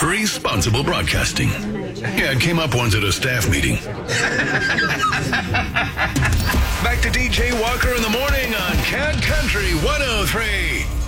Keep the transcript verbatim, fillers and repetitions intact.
Responsible broadcasting. Yeah, it came up once at a staff meeting. Back to D J Walker in the morning on Cat Country one oh three.